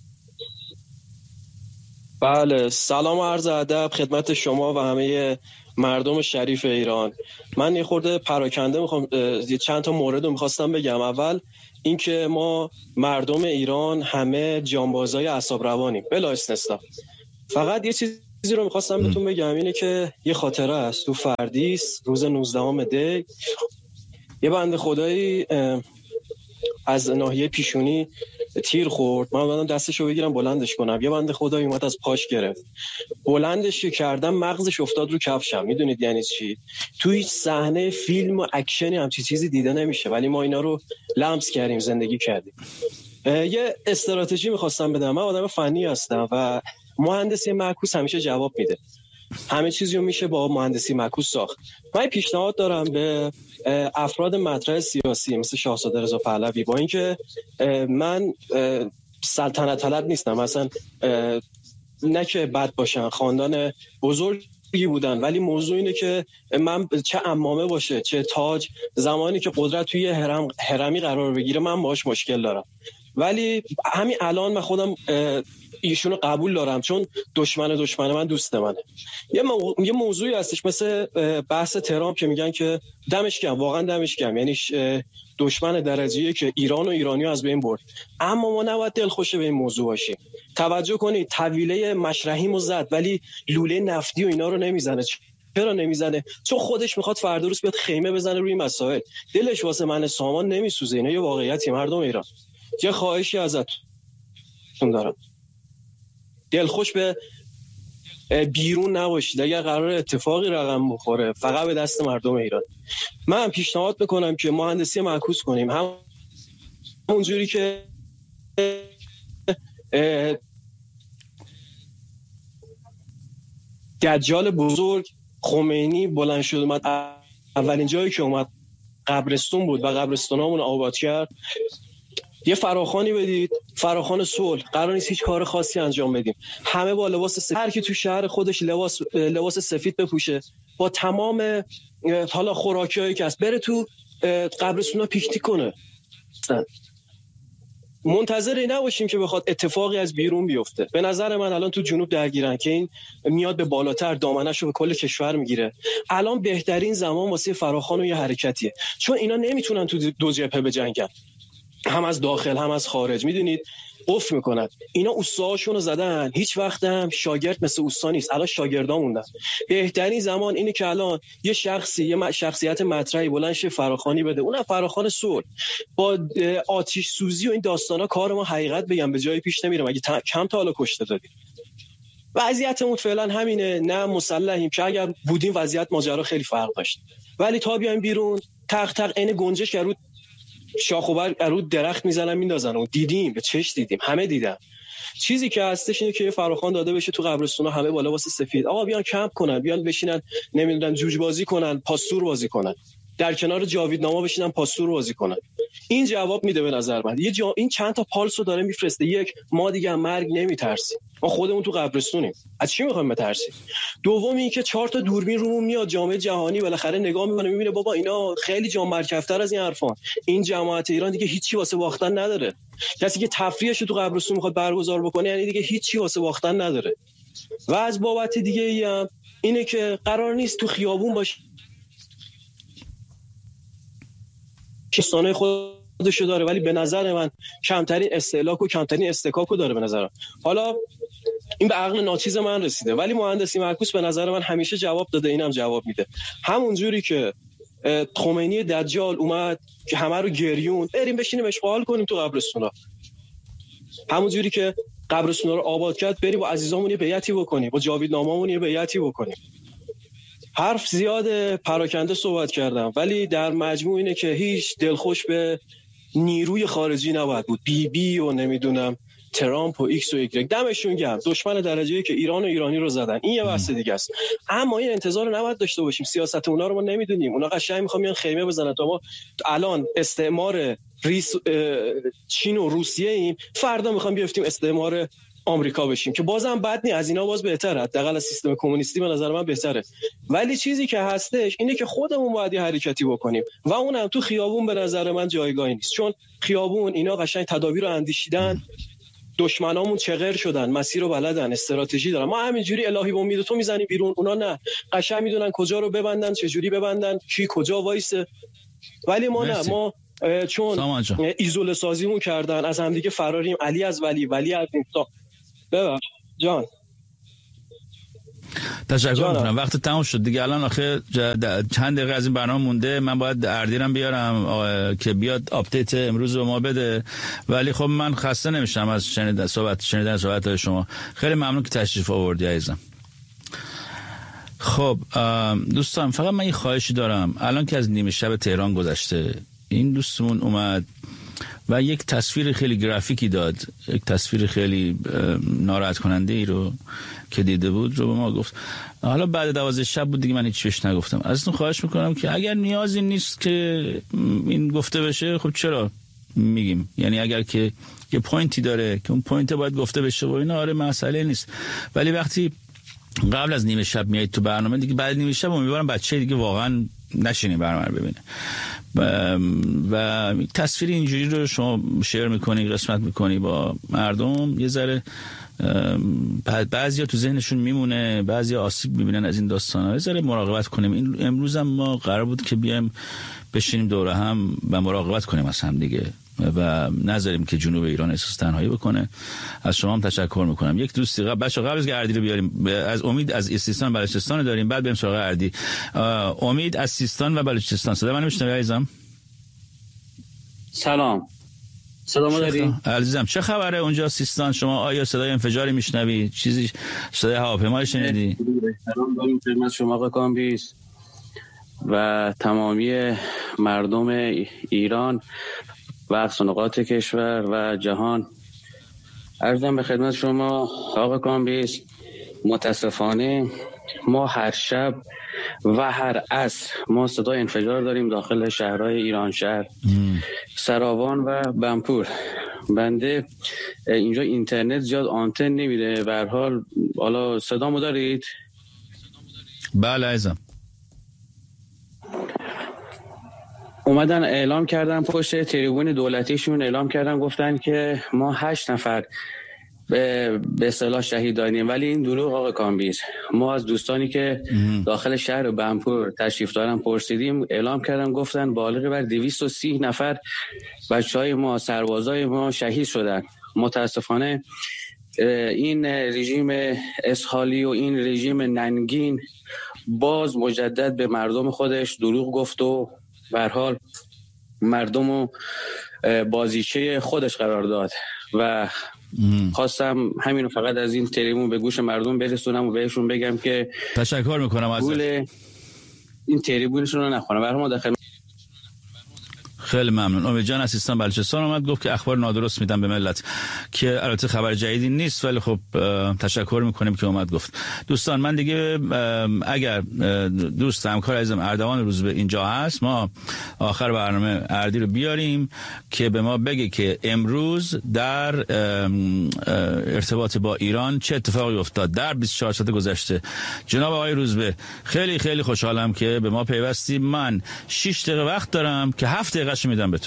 بله سلام و عرض ادب خدمت شما و همه مردم شریف ایران. من یه خورده پراکنده میخوام چند تا مورد رو میخواستم بگم. اول اینکه ما مردم ایران همه جانبازای اعصاب روانیم بلا استثنا. فقط یه چیزی رو میخواستم بهتون بگم، اینه که یه خاطره است. تو فردیس روز نوزدهم دی یه بنده خدایی از ناحیه پیشونی تیر خورد. من اومدم دستشو بگیرم بلندش کنم، یه بنده خدایی اومد از پاش گرفت، بلندش کردم مغزش افتاد رو کفشم. میدونید یعنی چی؟ تو هیچ صحنه فیلم و اکشنی همچی چیزی دیده نمیشه، ولی ما اینا رو لمس کردیم، زندگی کردیم. یه استراتژی میخواستم بدم. من آدم فنی هستم و مهندسی معکوس همیشه جواب میده. همه چیزی رو میشه با مهندسی معکوس ساخت. من پیشنهاد دارم به افراد مطرح سیاسی مثل شاهزاده رضا پهلوی، با اینکه من سلطنت طلب نیستم، مثلا نه که بد باشن، خاندان بزرگی بودن، ولی موضوع اینه که من چه عمامه باشه چه تاج، زمانی که قدرت توی هرم هرمی قرار بگیره من باهاش مشکل دارم. ولی همین الان من خودم ایشونو قبول دارم، چون دشمن دشمن من دوست منه. یه, مو... یه موضوعی هستش مثل بحث ترامپ که میگن که دمش گرم، واقعا دمش گرم، یعنی دشمن درجه‌ایه که ایران و ایرانی از بین برد. اما ما نباید دلخوش به این موضوع باشیم. توجه کنید، طویله مشرحیمو زد ولی لوله نفتی و اینا رو نمیزنه. چرا نمیزنه؟ چون خودش میخواد فردا روز بیاد خیمه بزنه روی مسائل. دلش واسه من سامان نمیسوزه. اینا یه واقعیتی مردم ایران. یه خواهشی ازتون دارم، دلخوش به بیرون نباشید. اگر قرار اتفاقی رقم بخوره فقط به دست مردم ایران. من پیشنهاد میکنم که مهندسی معکوس کنیم، هم اونجوری که دجال بزرگ خمینی بلند شد اومد، اولین جایی که اومد قبرستون بود و قبرستونامون آباد کرد. یه فراخوانی بدید، فراخوان صلح. قرار نیست هیچ کار خاصی انجام بدیم، همه با لباس سفید، هر کی تو شهر خودش لباس لباس سفید بپوشه، با تمام حالا خوراکیایی که هست بره تو قبرستونا پیکنیک کنه. منتظر این نباشیم که بخواد اتفاقی از بیرون بیفته. به نظر من الان تو جنوب درگیرن که این میاد به بالاتر، دامنه‌شو به کل کشور میگیره. الان بهترین زمان واسه فراخوان و یه حرکتیه، چون اینا نمیتونن تو دو جبهه بجنگن، هم از داخل هم از خارج. میدونید قفل میکنن. اینا اوستاهاشون رو زدن، هیچ وقت هم شاگرد مثل اوستا نیست. الان شاگردا موندن. بهترین زمان اینه که الان یه شخصی، یه شخصیت مطرحی بلند شه فراخوانی بده، اونم فراخوان صلح. با آتش سوزی و این داستانا کار ما حقیقت بگم به جای پیش نمیره. مگه کم تا حالا کشته دادیم؟ وضعیتمون فعلا همینه، نه مسلحیم، که اگر بودیم وضعیت ماجرا خیلی فرق داشت. ولی تا بیایم بیرون تق تق عین گنجش رو شاخ و برگ رو درخت میزنن میندازن. و دیدیم، به چش دیدیم، همه دیدن. چیزی که هستش اینه که فراخوان داده بشه تو قبرستونا، همه بالا واسه سفید. آقا بیان کمپ کنن، بیان بشینن، نمیدونن جوج بازی کنن، پاستور بازی کنن، در کنار جاویدنامه بشینن پاستور بازی کنن. این جواب میده به نظر من. یه جا... این چند تا پالسو داره میفرسته. یک، ما دیگه مرگ نمیترسیم، ما خودمون تو قبرستونیم، از چی میخوایم بترسیم؟ دوم این که چهار تا دوربین رومون میاد، جامعه جهانی بالاخره نگاه میکنه، میبینه بابا اینا خیلی جان مرکفتر از این حرفان. این جماعت ایران دیگه هیچی واسه باختن نداره. کسی که تفریحش تو قبرستون میخواد برگزار بکنه یعنی دیگه هیچی واسه باختن نداره. و از بابت دیگه ای هم اینه که قرار نیست تو خیابون باشه، کسانه خودشو داره، ولی به نظر من کمترین استهلاک و کمترین استکاکو داره به نظرم. حالا این به عقل ناچیز من رسیده، ولی مهندسی معکوس به نظر من همیشه جواب داده، اینم جواب میده. همون جوری که خمینی دجال اومد که همه رو گریون، بریم بشینیم اشغال کنیم تو قبرستونا. همون جوری که قبرستونا رو آباد کرد، بریم با عزیزامون یه بیعتی بکنیم، با جاویدنامه‌مون یه بیعتی بکنیم. حرف زیاد پراکنده صحبت کردم، ولی در مجموع اینه که هیچ دلخوش به نیروی خارجی نباید بود. بی بی و نمیدونم ترامپ و ایکس و ایگرگ، دمشون گرم، دشمن درجه‌ای که ایران و ایرانی رو زدن. این یه بحث دیگه است. اما این انتظار رو نباید داشته باشیم. سیاست اونا رو ما نمیدونیم. اونا قشنگ میخوان بیان خیمه بزنن تا ما الان استعمار ریس چین و روسیه ایم، فردا میخوام بیافتیم استعمار آمریکا بشیم، که بازم بد نی، از اینا باز بهتره، حداقل از سیستم کمونیستی به نظر من بهتره. ولی چیزی که هستش اینه که خودمون باید یه حرکتی بکنیم و اونم تو خیابون به نظر من جایگاهی نیست، چون خیابون اینا قشنگ تدابیر رو اندیشیدن، دشمنامون چغر شدن، مسیر رو بلدن، استراتژی دارن. ما همینجوری الهی با امید تو میزنیم بیرون، اونا نه، قشنگ میدونن کجا رو ببندن، چه جوری ببندن، کی کجا وایسه. ولی ما مرسی. نه، ما چون ایزوله سازیمون کردن، از همدیگه فراریم، علی از ولی، ولی از اینسا. ببخش جان. تشکر میکنم. وقت تموم شد دیگه. الان آخه چند دقیقه از این برنامه مونده. من باید اردیرم بیارم که بیاد آپدیت امروز رو ما بده، ولی خب من خسته نمیشم از شنیدن صحبت شنیدن صحبت شما. خیلی ممنون که تشریف آوردی عزیزم. خب دوستان، فقط من یه خواهشی دارم. الان که از نیمه شب تهران گذشته، این دوستمون اومد و یک تصویر خیلی گرافیکی داد، یک تصویر خیلی ناراحت کننده ای رو که دیده بود رو به ما گفت. حالا بعد دوازده شب بود دیگه، من هیچ بهش نگفتم. ازتون خواهش میکنم که اگر نیازی نیست که این گفته بشه، خب چرا میگیم؟ یعنی اگر که یه پوینتی داره که اون پوینت باید گفته بشه و اینا، آره مسئله نیست. ولی وقتی قبل از نیمه شب میایید تو برنامه دیگه، بعد نیمه شب امیدوارم بچه دیگه واقعا نشینه برنامه رو ببینه و, و تصویر اینجوری رو شما شیر میکنی، قسمت میکنی با مردم، یه ذره بعضیا تو ذهنشون میمونه، بعضیا آسیب میبینن از این داستانا. یه ذره مراقبت کنیم. این امروز هم ما قرار بود که بیایم بشینیم دوره هم و مراقبت کنیم از هم دیگه و نذاریم که جنوب ایران احساس تنهایی بکنه. از شما هم تشکر میکنم. یک دوستی قبل بچا قبل از اردی رو بیاریم، از امید از سیستان بلوچستان داریم، بعد بریم سراغ اردی. امید از سیستان و بلوچستان، صدا منو میشنوی عزیزم؟ سلام، صدا ما داری؟ عزیزم چه خبره اونجا سیستان؟ شما آیا صدای انفجاری میشنوی؟ چیزی صدای هواپیما شنیدی؟ سلام داریم خدمت شما آقا کامبیز و تمامی مردم ایران و اقصانقاط کشور و جهان. عرضم به خدمت شما آقا کامبیز، متاسفانه ما هر شب و هر عصر ما صدای انفجار داریم داخل شهرهای ایران شهر، سراوان و بنپور. بنده اینجا اینترنت زیاد آنتن نمیده. به هر حال حالا صدامو دارید؟ بله عزیزم. اومدن اعلام کردن پشت تریبون دولتیشون، اعلام کردن گفتن که ما هشت نفر به به اصطلاح شهید داریم، ولی این دروغ آقا کامبیز. ما از دوستانی که داخل شهر بنپور تشریف دارن پرسیدیم، اعلام کردن گفتن بالغ بر دویست و سی نفر بچهای ما، سربازای ما شهید شدن. متاسفانه این رژیم اسحالی و این رژیم ننگین باز مجدد به مردم خودش دروغ گفت و به هر حال مردم رو بازیچه خودش قرار داد و خواستم همینو فقط از این تریبون به گوش مردم برسونم و بهشون بگم که تشکر میکنم از این تریبونشون رو نخونم. برای ما داخل خیلی ممنون. امید جان از سیستان بلوچستان اومد گفت که اخبار نادرست میدم به ملت، که البته خبر جدیدی نیست ولی خب تشکر میکنیم که اومد گفت. دوستان من دیگه اگر دوست همکار عزیزم اردوان روزبه اینجا هست، ما آخر برنامه اردی رو بیاریم که به ما بگه که امروز در ارتباط با ایران چه اتفاقی افتاد در بیست و چهار ساعت گذشته. جناب آقای روزبه خیلی خیلی خوشحالم که به ما پیوستی. من شش دقیقه وقت دارم که هفت دقیقه میدم به تو.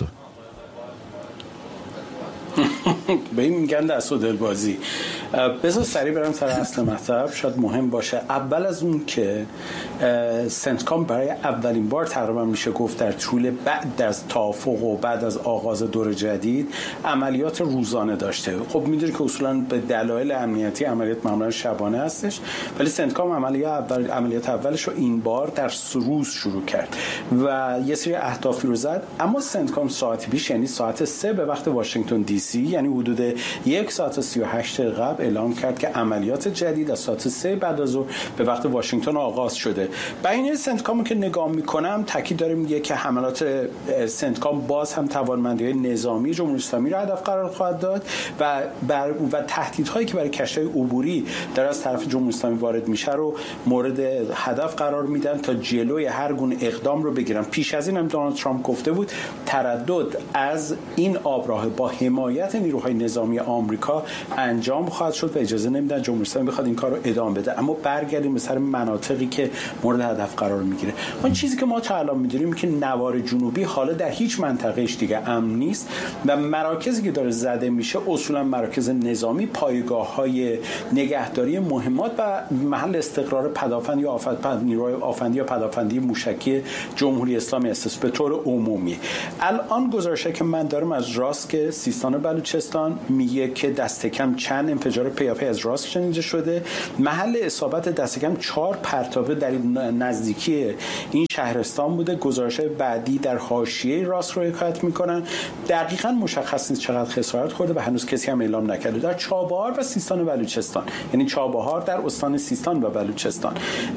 به این میگن دست و دلبازی. بذار سریع برم سر اصل مطلب، شاید مهم باشه. اول از اون که سنتکام برای اولین بار تقریبا میشه گفت در طول بعد از توافق و بعد از آغاز دور جدید عملیات روزانه داشته. خب میدونی که اصولا به دلایل امنیتی عملیات معمولا شبانه هستش، ولی سنتکام عملیات اول عملیات اولش رو این بار در روز شروع کرد و یه سری اهدافی رو زد. اما سنتکام ساعتی پیش، یعنی ساعت سه به وقت واشنگتن دی سی، یعنی حدود یک ساعت و سی و هشت دقیقه قبل اعلام کرد که عملیات جدید از ساعت سه بعد از ظهر به وقت واشنگتن آغاز شده. بین سنتکام که نگاه میکنم تاکید داره میگه که حملات سنتکام باز هم توانمندی‌های نظامی جمهوری اسلامی را هدف قرار خواهد داد و بر و تهدیدهایی که برای کشتی‌های عبوری در از طرف جمهوری اسلامی وارد میشه رو مورد هدف قرار میدن تا جلوی هر گونه اقدام رو بگیرن. پیش از این هم دونالد ترامپ گفته بود تردد از این آبراه با حمایت نیروهای نظامی آمریکا انجام خواهد خواهد شد و اجازه نمیدن جمهوری اسلامی بخواد این کار رو ادامه بده. اما برگردیم به سر مناطقی که مورد هدف قرار میگیره. اون چیزی که ما تا الان میدونیم که نوار جنوبی حالا در هیچ منطقه‌اش دیگه امن نیست و مراکزی که داره زده میشه اصولا مراکز نظامی، پایگاه‌های نگهداری مهمات و محل استقرار پدافند یا آفت نیروی آفندی یا پدافندی موشکی جمهوری اسلامی است به طور عمومی. الان گزارشی که من دارم از راسک سیستان و بلوچستان میگه که دست کم چند انفجار پیاپی از راسک شنیده شده. محل اصابت دست کم چهار پرتابه در نزدیکی این شهرستان بوده. گزارش بعدی در حاشیه راسک رو حکایت میکنن. دقیقاً مشخص نیست چقدر خسارت خورده و هنوز کسی هم اعلام نکرده. در چابهار و سیستان و بلوچستان، یعنی چابهار در استان سیستان و بلوچستان،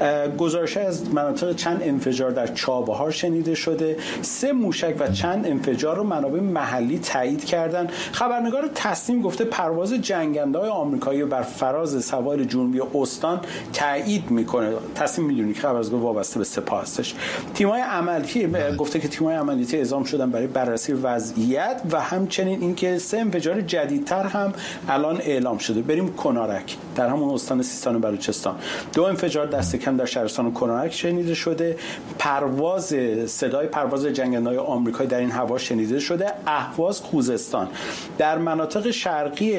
گزارش از مناطق چند انفجار در چابهار شنیده شده. سه موشک و چند انفجار رو منابع محلی تایید کردن. خبرنگار تصنیم گفته پرواز جنگنده‌های آمریکایی بر فراز سواحل جنوبی استان تایید میکنه. تصنیم میدونی که خبرنگار وابسته به سپاه هستش. تیم‌های عملیاتی گفته که تیم‌های عملیاتی اعزام شدن برای بررسی وضعیت و همچنین اینکه سه انفجار جدیدتر هم الان اعلام شده. بریم کنارک در همون استان سیستان و بلوچستان. دو انفجار دست کم در شهرستان کنارک شنیده شده. پرواز صدای پرواز جنگنده‌های آمریکایی در این هوا شنیده شده. اهواز خوزستان در مناطق شرقی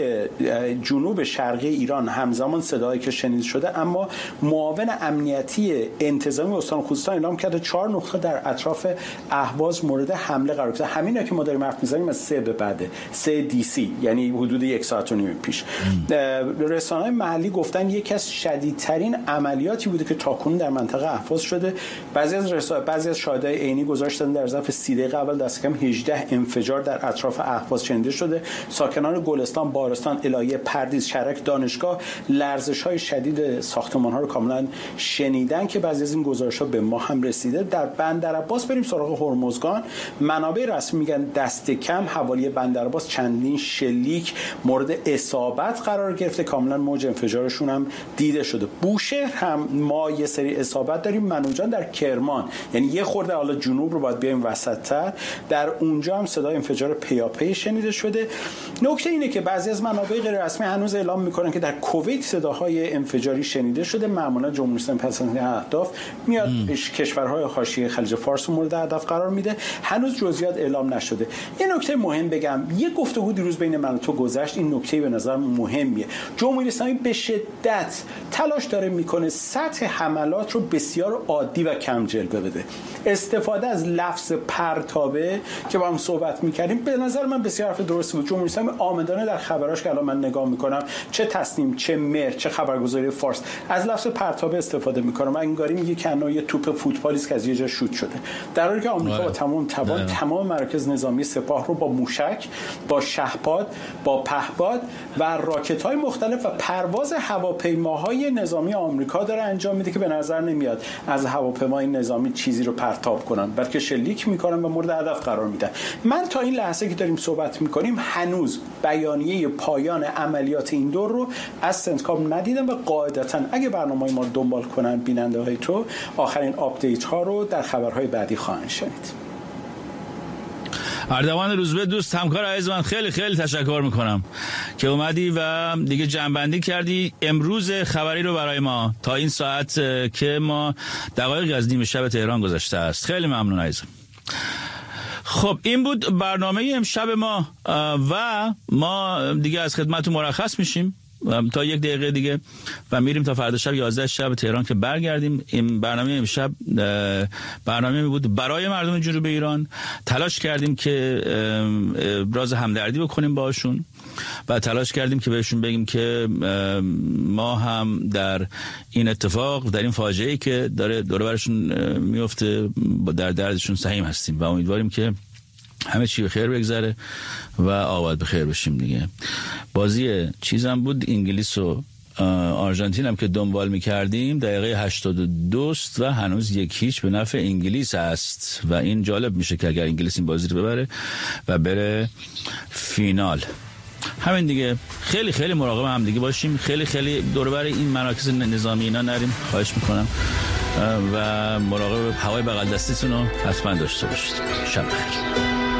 جنوب شرقی ایران همزمان صدایی که شنیده شده، اما معاون امنیتی انتظامی استان خوزستان اعلام کرده چهار نقطه در اطراف اهواز مورد حمله قرار گرفته. همینا که ما داریم حرف می‌زنیم از سه به بعده، سه دی سی، یعنی حدود یک ساعت و نیم پیش. رسانه‌های محلی گفتن یکی از شدیدترین عملیاتی بوده که تاکنون در منطقه اهواز شده. بعضی از رسانه‌ها بعضی از شاهدای عینی گزارش دادن در ظرف سی دقیقه اول دست کم هجده انفجار در اطراف اهواز شنیده شده. ساکنان گلستان، بارستان، الهیه، پردیس، شرک، دانشگاه لرزش‌های شدید ساختمان‌ها رو کاملا شنیدن که بعضی از این گزارش‌ها به ما هم رسیده. در بندرعباس بریم سراغ هرمزگان. منابع رسمی میگن دست کم حوالی بندرعباس چندین شلیک مورد اصابت قرار گرفته، کاملا موج انفجارشون هم دیده شده. بوشهر هم ما یه سری اصابت داریم. منوجان در کرمان، یعنی یه خورده حالا جنوب رو باید بیایم وسط‌تر، در اونجا هم صدای انفجار پیاپی شنیده شده. نکته اینه که بعضی از منابع غیر رسمی هنوز اعلام میکنن که در کویت صداهای انفجاری شنیده شده. معمولا جمهوری اسلامی پس از این اهداف میاد کشورهای حاشیه خلیج فارس مورد هدف قرار میده. هنوز جزئیات اعلام نشده. یه نکته مهم بگم، یه گفتگو دیروز بین من و تو گذشت، این نکته به نظر مهمیه. جمهوری اسلامی به شدت تلاش داره میکنه سطح حملات رو بسیار عادی و کم جلوه بده. استفاده از لفظ پرتابه که با هم صحبت میکردیم به نظر من بسیار حرف درستی بود. جمهوری اسلامی آمدانه در خبراش که الان من نگاه میکنم، چه تصنیم، چه مهر، چه خبرگزاری فارس، از لفظ پرتابه استفاده میکنم. انگاری میگه که انو یه توپ فوتبالی است که از یه جا شوت شده، در حالی که آمریکا با تمام توان تمام مراکز نظامی سپاه رو با موشک، با شهپاد، با پهپاد و راکت‌های مختلف و پرواز هواپیماهای نظامی آمریکا داره انجام میده که به نظر نمیاد از هواپیمای نظامی چیزی رو پرتاب کنن، بلکه شلیک میکنن و مورد هدف قرار میدن. من تا این لحظه که داریم صحبت میکنیم هنوز بیانیه پایان عملیات این دور رو از سنتکام ندیدم و قاعدتاً اگه برنامه‌های ما رو دنبال کنن بیننده‌های تو، آخرین آپدیت ها رو در خبرهای بعدی خواهند شنید. اردوان روزبه دوست، همکار عزیز من، خیلی خیلی تشکر میکنم که اومدی و دیگه جنبندی کردی امروز خبری رو برای ما تا این ساعت که ما دقایقی از نیمه شب تهران گذشته است. خیلی ممنون عزیزم. خب این بود برنامه امشب ما و ما دیگه از خدمتتون مرخص میشیم تا یک دقیقه دیگه و میریم تا فردا شب یازده شب تهران که برگردیم. این برنامه امشب برنامه می بود برای مردم جنوب ایران. تلاش کردیم که ابراز همدردی بکنیم باشون و تلاش کردیم که بهشون بگیم که ما هم در این اتفاق، در این فاجعه‌ای که داره دور و برشون میفته در دردشون سهیم هستیم و امیدواریم که همه چی به خیر بگذره و آباد به خیر بشیم دیگه. بازی چیزم بود انگلیس و آرژانتین هم که دنبال می‌کردیم دقیقه هشتاد و دو و هنوز یک هیچ به نفع انگلیس است و این جالب میشه که اگر انگلیس این بازی رو ببره و بره فینال. همین دیگه. خیلی خیلی مراقب هم دیگه باشیم. خیلی خیلی دور و بر این مراکز نظامی اینا نریم، خواهش میکنم و مراقب هوای بغل دستیتون رو حتما داشته باشید. شب بخیر.